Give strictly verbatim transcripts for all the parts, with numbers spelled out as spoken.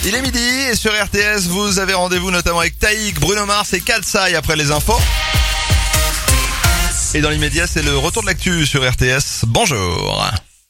Il est midi et sur R T S, vous avez rendez-vous notamment avec Taïk, Bruno Mars et Katsai après les infos. Et dans l'immédiat, c'est le retour de l'actu sur R T S. Bonjour.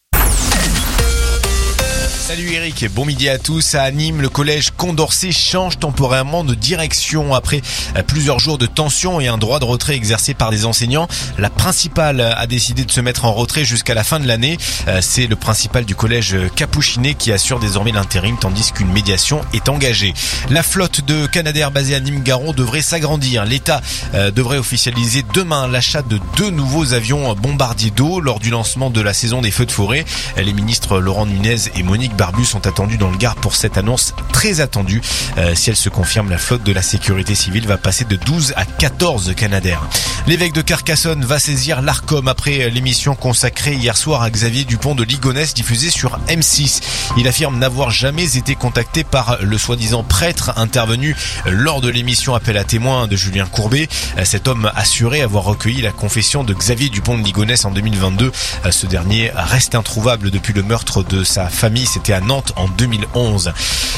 Salut Eric et bon midi à tous. À Nîmes, le collège Condorcet change temporairement de direction. Après plusieurs jours de tension et un droit de retrait exercé par des enseignants, la principale a décidé de se mettre en retrait jusqu'à la fin de l'année. C'est le principal du collège Capuchinet qui assure désormais l'intérim tandis qu'une médiation est engagée. La flotte de Canadair basée à Nîmes-Garons devrait s'agrandir. L'État devrait officialiser demain l'achat de deux nouveaux avions bombardiers d'eau lors du lancement de la saison des feux de forêt. Les ministres Laurent Nunez et Monique Barbu sont attendus dans le Gard pour cette annonce très attendue. Euh, si elle se confirme, la flotte de la sécurité civile va passer de douze à quatorze Canadair. L'évêque de Carcassonne va saisir l'Arcom après l'émission consacrée hier soir à Xavier Dupont de Ligonnès diffusée sur M six. Il affirme n'avoir jamais été contacté par le soi-disant prêtre intervenu lors de l'émission Appel à témoins de Julien Courbet. Cet homme assurait avoir recueilli la confession de Xavier Dupont de Ligonnès en deux mille vingt-deux. Ce dernier reste introuvable depuis le meurtre de sa famille. C'était à Nantes en deux mille onze.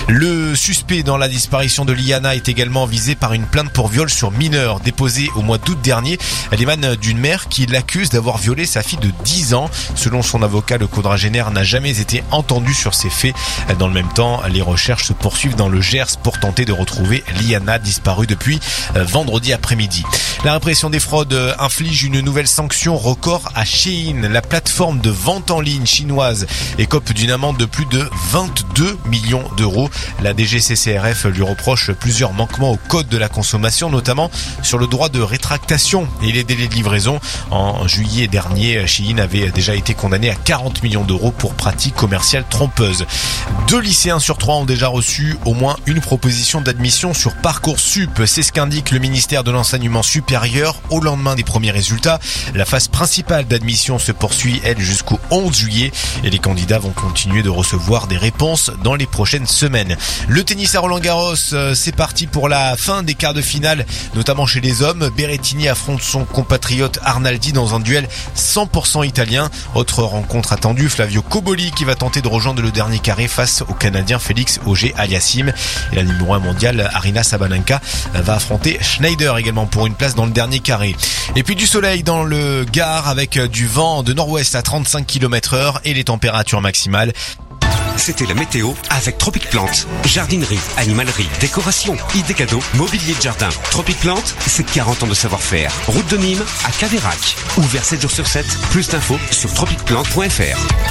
Le suspect dans la disparition de Liana est également visé par une plainte pour viol sur mineur déposée au mois d'août dernier. Elle émane d'une mère qui l'accuse d'avoir violé sa fille de dix ans. Selon son avocat, le quadragénaire n'a jamais été entendu sur ces faits. Dans le même temps, les recherches se poursuivent dans le Gers pour tenter de retrouver Liana disparue depuis vendredi après-midi. La répression des fraudes inflige une nouvelle sanction record à Shein. La plateforme de vente en ligne chinoise écope d'une amende de plus de vingt-deux millions d'euros. La D G C C R F lui reproche plusieurs manquements au code de la consommation, notamment sur le droit de rétractation et les délais de livraison. En juillet dernier, Shein avait déjà été condamné à quarante millions d'euros pour pratiques commerciales trompeuses. Deux lycéens sur trois ont déjà reçu au moins une proposition d'admission sur Parcoursup. C'est ce qu'indique le ministère de l'Enseignement supérieur au lendemain des premiers résultats. La phase principale d'admission se poursuit, elle, jusqu'au onze juillet et les candidats vont continuer de recevoir des réponses dans les prochaines semaines. Le tennis à Roland-Garros, c'est parti pour la fin des quarts de finale, notamment chez les hommes. Berrettini affronte son compatriote Arnaldi dans un duel cent pour cent italien. Autre rencontre attendue, Flavio Cobolli qui va tenter de rejoindre le dernier carré face au Canadien Félix Auger-Aliassime. Et la numéro un mondiale Aryna Sabalenka va affronter Schneider également pour une place dans le dernier carré. Et puis du soleil dans le Gard avec du vent de nord-ouest à trente-cinq kilomètres heure et les températures maximales. C'était la météo avec Tropic Plante. Jardinerie, animalerie, décoration, idées cadeaux, mobilier de jardin. Tropic Plante, c'est quarante ans de savoir-faire. Route de Nîmes à Cadérac. Ouvert sept jours sur sept. Plus d'infos sur tropic plante point f r.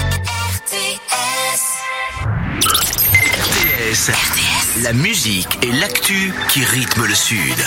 R T S. La musique et l'actu qui rythment le Sud.